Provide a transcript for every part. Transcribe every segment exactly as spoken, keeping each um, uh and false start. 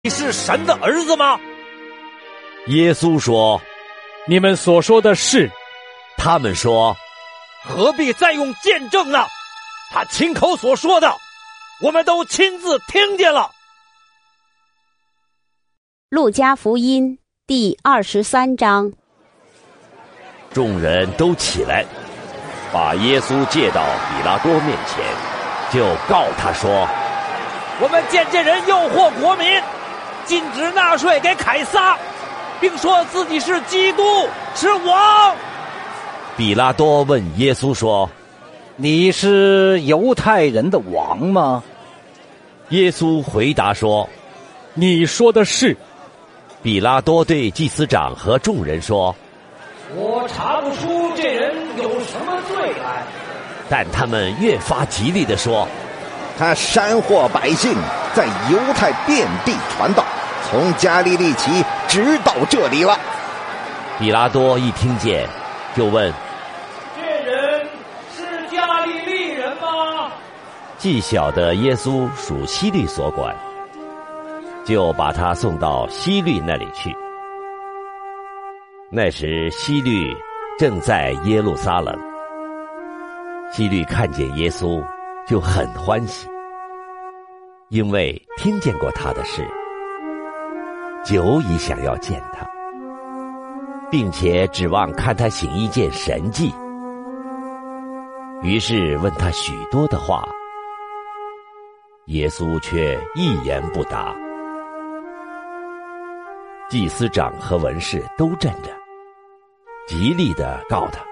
你是神的儿子吗？ 耶稣说： 你们所说的是。 他们说： 何必再用见证呢？他亲口所说的，我们都亲自听见了。 路加福音第二十三章。 众人都起来，把耶稣借到比拉多面前，就告他说： 我们见这人诱惑国民，禁止纳税给凯撒，并说自己是基督，是王。 比拉多问耶稣说： 你是犹太人的王吗？ 耶稣回答说： 你说的是。 比拉多对祭司长和众人说： 我查不出这人有什么罪来。 但他们越发极力地说： 他煽惑百姓，在犹太遍地传道，从加利利起直到这里了。 比拉多一听见，就问： 这人是加利利人吗？ 既晓得耶稣属希律所管，就把他送到希律那里去。那时希律正在耶路撒冷，希律看见耶稣就很欢喜，因为听见过他的事，久已想要见他，并且指望看他行一件神迹，于是问他许多的话，耶稣却一言不答。祭司长和文士都站着，极力地告他。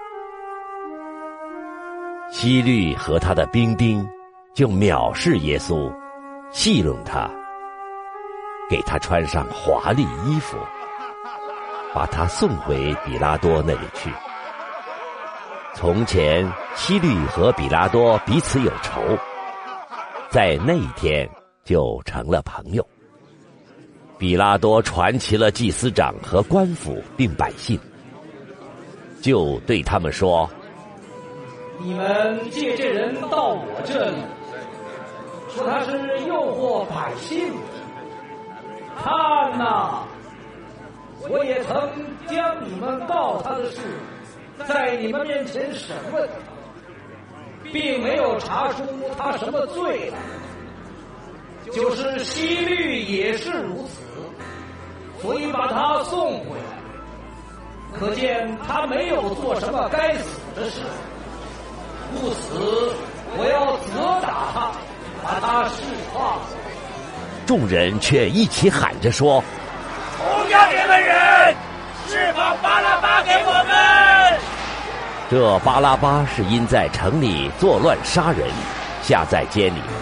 希律和他的兵丁就藐视耶稣，戏弄他，给他穿上华丽衣服，把他送回比拉多那里去。从前希律和比拉多彼此有仇，在那一天就成了朋友。比拉多传齐了祭司长和官府并百姓，就对他们说： 你们借这人到我这里，说他是诱惑百姓。看哪，我也曾将你们告他的事在你们面前审问，并没有查出他什么罪来。就是希律也是如此，所以把他送回来。可见他没有做什么该死的事，故此我要责打他，把他释放。 众人却一起喊着说： 同样这个人，释放巴拉巴给我们。 这巴拉巴是因在城里作乱杀人，下在监里。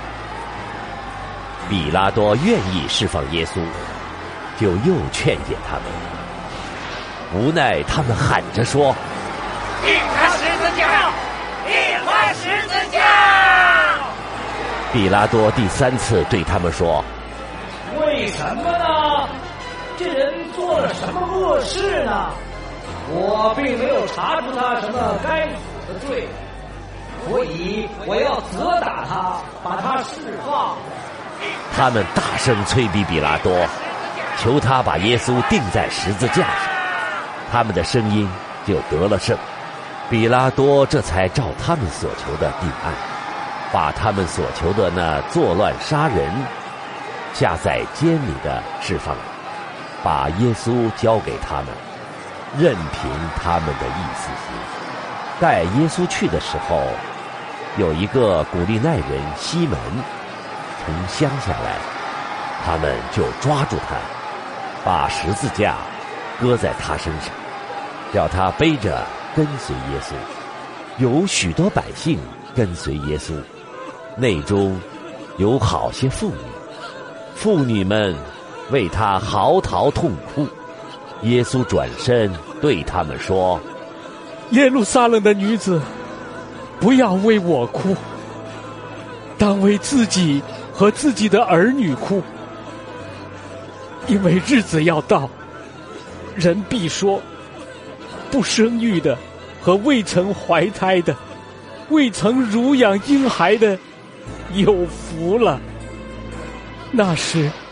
比拉多愿意释放耶稣，就又劝诫他们，无奈他们喊着说： 钉他十字架，钉他十字架。 比拉多第三次对他们说： 为什么呢？这人做了什么恶事呢？我并没有查出他什么该死的罪，所以我要责打他，把他释放。 他们大声催逼比拉多，求他把耶稣钉在十字架上，他们的声音就得了胜。比拉多这才照他们所求的定案，把他们所求的那作乱杀人下在监里的释放了，把耶稣交给他们，任凭他们的意思行。带耶稣去的时候，有一个古利奈人西门从乡下来，他们就抓住他，把十字架搁在他身上，叫他背着跟随耶稣。有许多百姓跟随耶稣，内中有好些妇女，妇女们为他嚎啕痛哭。耶稣转身对他们说： 耶路撒冷的女子，不要为我哭，当为自己和自己的儿女哭，因为日子要到，人必说，不生育的和未曾怀胎的，未曾乳养婴孩的，有福了。那时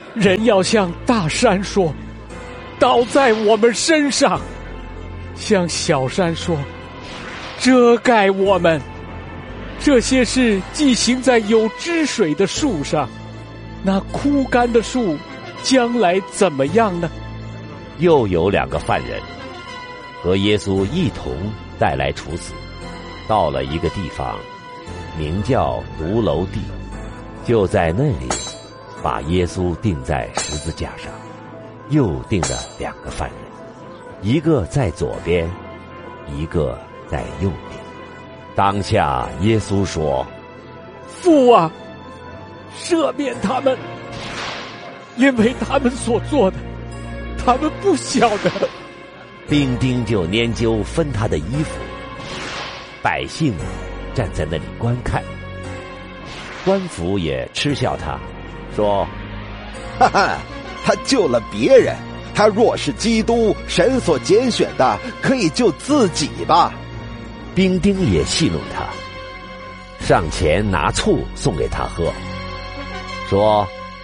人要向大山说，倒在我们身上，向小山说，遮盖我们。这些事既行在有汁水的树上，那枯干的树将来怎么样呢？ 又有两个犯人和耶稣一同带来处死，到了一个地方，名叫独楼地，就在那里把耶稣钉在十字架上，又钉了两个犯人，一个在左边，一个在右边。当下耶稣说： 父啊，赦免他们，因为他们所做的，他们不晓得。 兵丁就拈阄分他的衣服，百姓站在那里观看，官府也嗤笑他，说： 哈哈，他救了别人，他若是基督，神所拣选的，可以救自己吧。 兵丁也戏弄他，上前拿醋送给他喝，说：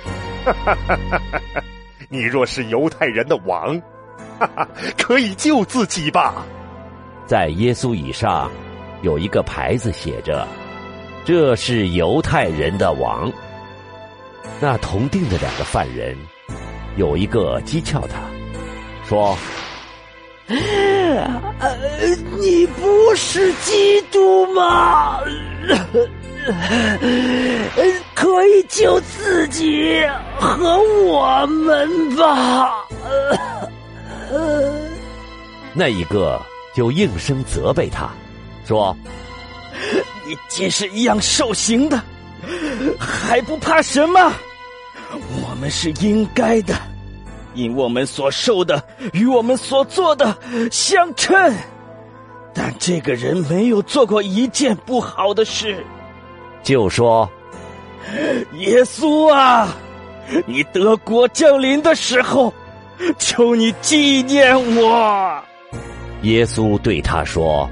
你若是犹太人的王，哈哈，可以救自己吧。 在耶稣以上有一个牌子写着：这是犹太人的王。那同定的两个犯人，有一个讥诮他，说： 呃，你不是基督吗？可以救自己和我们吧。 那一个就应声责备他，说： 你既是一样受刑的，还不怕什么？我们是应该的，因我们所受的与我们所做的相称。但这个人没有做过一件不好的事。 就说： 耶稣啊，你得国降临的时候，求你纪念我。 耶稣对他说：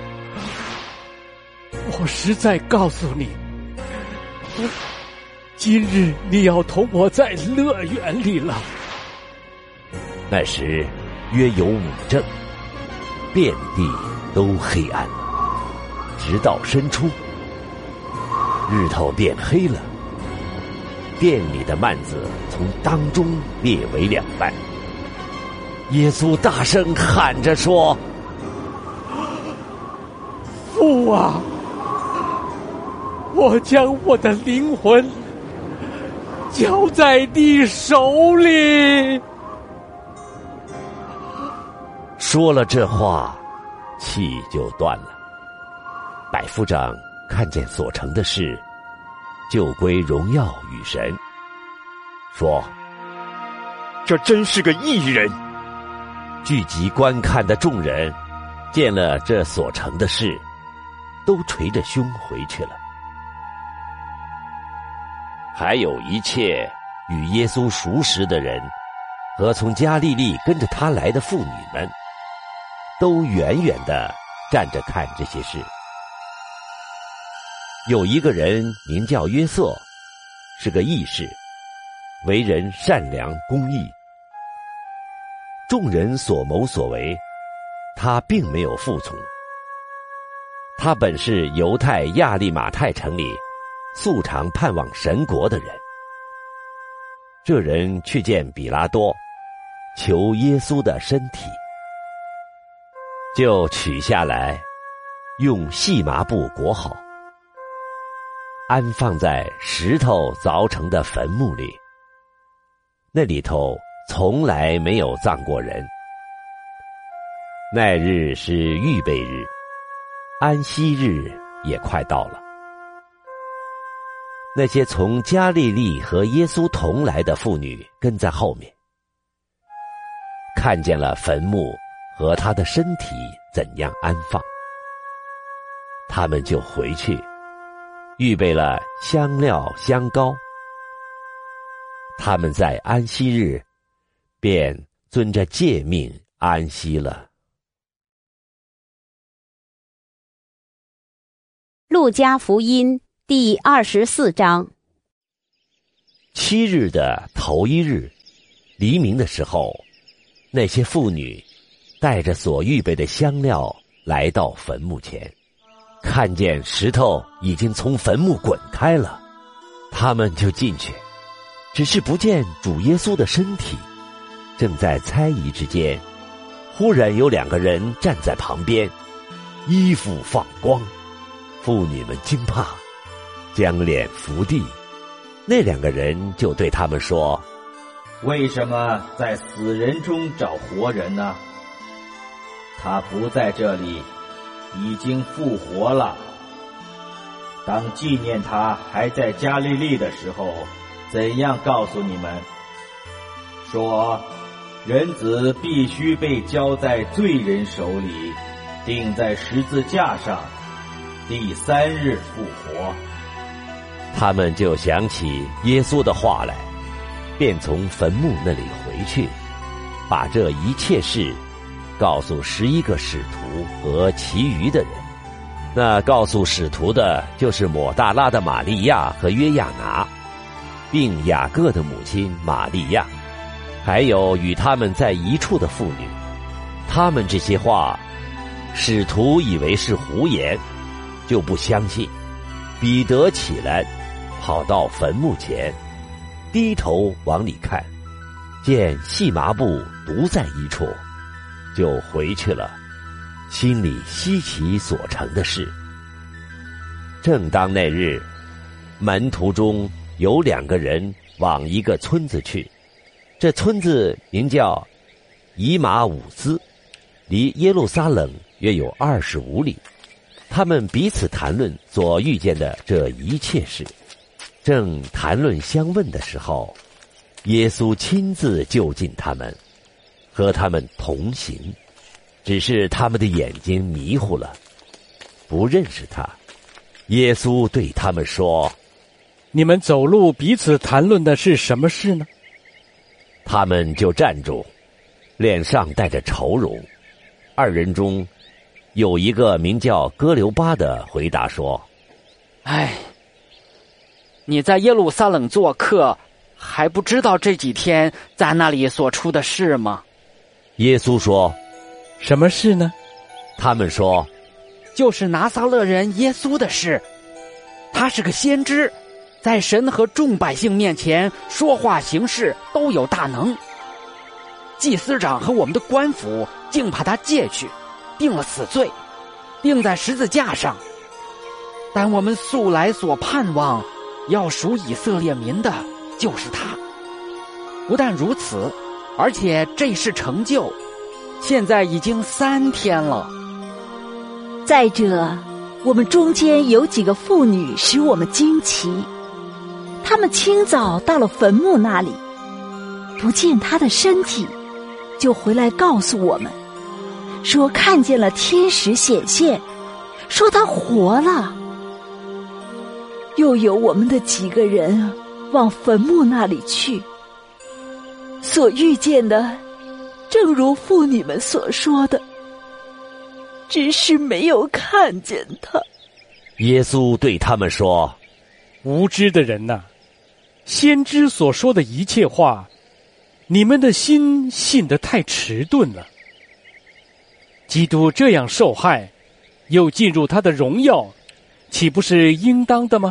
我实在告诉你，今日你要同我在乐园里了。 那时约有午正，遍地都黑暗，直到申初，日头变黑了，殿里的幔子从当中裂为两半。耶稣大声喊着说： 父啊，我将我的灵魂交在你手里。 说了这话，气就断了。百夫长看见所成的事，就归荣耀与神，说： 这真是个义人。 聚集观看的众人见了这所成的事，都捶着胸回去了。还有一切与耶稣熟识的人和从加利利跟着他来的妇女们，都远远地站着看这些事。有一个人名叫约瑟，是个义士，为人善良公义。众人所谋所为，他并没有服从。他本是犹太亚利马太城里素常盼望神国的人。这人去见比拉多，求耶稣的身体，就取下来，用细麻布裹好，安放在石头凿成的坟墓里。那里头从来没有葬过人。那日是预备日，安息日也快到了。那些从加利利和耶稣同来的妇女跟在后面，看见了坟墓和他的身体怎样安放，他们就回去，预备了香料香膏。他们在安息日便遵着诫命安息了。 路加福音第二十四章。 七日的头一日黎明的时候，那些妇女带着所预备的香料来到坟墓前，看见石头已经从坟墓滚开了，他们就进去，只是不见主耶稣的身体。正在猜疑之间，忽然有两个人站在旁边，衣服放光。妇女们惊怕，将脸伏地。那两个人就对他们说： 为什么在死人中找活人呢？他不在这里，已经复活了。当纪念他还在加利利的时候，怎样告诉你们，说人子必须被交在罪人手里，钉在十字架上，第三日复活。 他们就想起耶稣的话来，便从坟墓那里回去，把这一切事告诉十一个使徒和其余的人。那告诉使徒的就是抹大拉的玛利亚和约亚拿，并雅各的母亲玛利亚，还有与他们在一处的妇女。他们这些话使徒以为是胡言，就不相信。彼得起来跑到坟墓前，低头往里看，见细麻布独在一处，就回去了，心里稀奇所成的事。正当那日，门徒中有两个人往一个村子去，这村子名叫以马忤斯，离耶路撒冷约有二十五里。他们彼此谈论所遇见的这一切事。正谈论相问的时候，耶稣亲自就近他们，和他们同行，只是他们的眼睛迷糊了，不认识他。耶稣对他们说： 你们走路彼此谈论的是什么事呢？ 他们就站住，脸上带着愁容。二人中有一个名叫哥留巴的回答说： 哎，你在耶路撒冷做客，还不知道这几天在那里所出的事吗？ 耶稣说： 什么事呢？ 他们说： 就是拿撒勒人耶稣的事。他是个先知，在神和众百姓面前说话行事都有大能。祭司长和我们的官府竟把他借去，定了死罪，钉在十字架上。但我们素来所盼望要属以色列民的就是他。不但如此，而且这事成就，现在已经三天了。 再者，我们中间有几个妇女使我们惊奇，她们清早到了坟墓那里，不见他的身体，就回来告诉我们，说看见了天使显现，说他活了。又有我们的几个人往坟墓那里去，所遇见的正如妇女们所说的，只是没有看见他。 耶稣对他们说： 无知的人呐、啊，先知所说的一切话，你们的心信得太迟钝了。基督这样受害，又进入他的荣耀，岂不是应当的吗？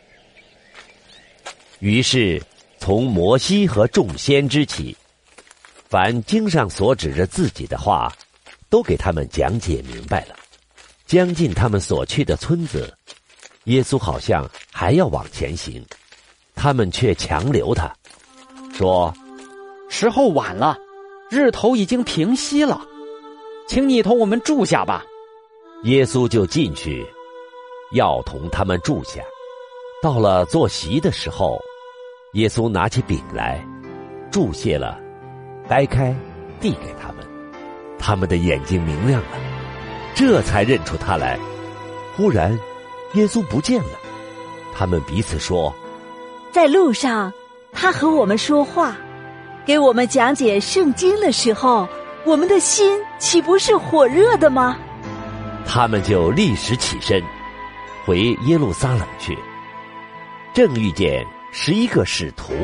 于是从摩西和众先知起，凡经上所指着自己的话，都给他们讲解明白了。将近他们所去的村子，耶稣好像还要往前行，他们却强留他，说： 时候晚了，日头已经平息了，请你同我们住下吧。 耶稣就进去，要同他们住下。到了坐席的时候，耶稣拿起饼来，注谢了，掰开，递给他们。他们的眼睛明亮了，这才认出他来。忽然，耶稣不见了。他们彼此说： 在路上，他和我们说话，给我们讲解圣经的时候，我们的心岂不是火热的吗？ 他们就立时起身，回耶路撒冷去。正遇见十一个使徒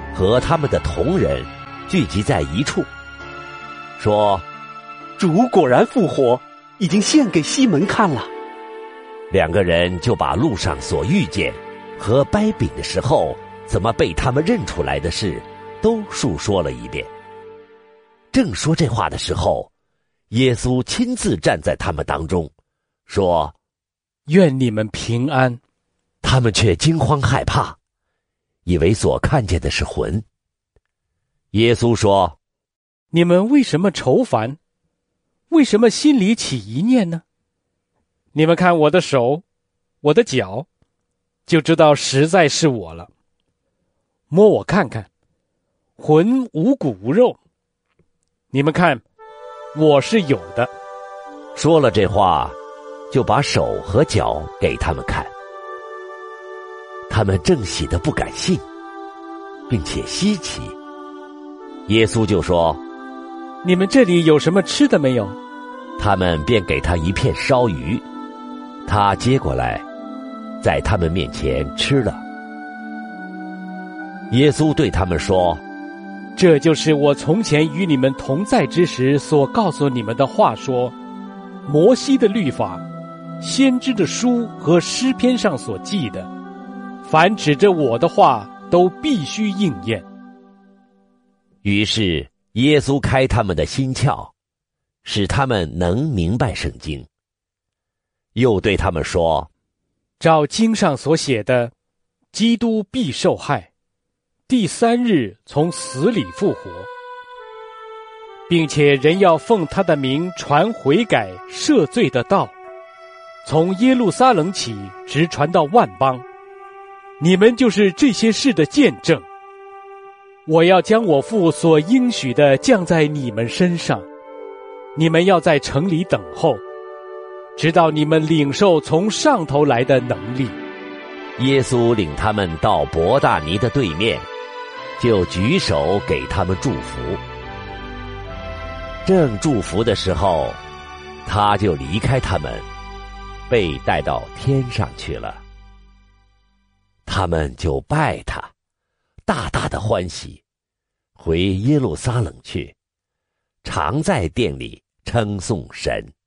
和他们的同人聚集在一处，说： 主果然复活，已经献给西门看了。 两个人就把路上所遇见和掰饼的时候怎么被他们认出来的事都述说了一遍。正说这话的时候，耶稣亲自站在他们当中，说： 愿你们平安。 他们却惊慌害怕，以为所看见的是魂。耶稣说： 你们为什么愁烦？为什么心里起疑念呢？你们看我的手，我的脚，就知道实在是我了。摸我看看，魂无骨无肉。你们看，我是有的。 说了这话，就把手和脚给他们看。他们正喜得不敢信，并且稀奇。耶稣就说： 你们这里有什么吃的没有？ 他们便给他一片烧鱼，他接过来，在他们面前吃了。耶稣对他们说： 这就是我从前与你们同在之时所告诉你们的话，说摩西的律法、先知的书和诗篇上所记的，凡指着我的话都必须应验。 于是耶稣开他们的心窍，使他们能明白圣经。又对他们说： 照经上所写的，基督必受害，第三日从死里复活，并且人要奉他的名传悔改赦罪的道，从耶路撒冷起，直传到万邦。你们就是这些事的见证。我要将我父所应许的降在你们身上，你们要在城里等候，直到你们领受从上头来的能力。 耶稣领他们到伯大尼的对面，就举手给他们祝福。正祝福的时候，他就离开他们，被带到天上去了。他们就拜他，大大的欢喜，回耶路撒冷去，常在殿里称颂神。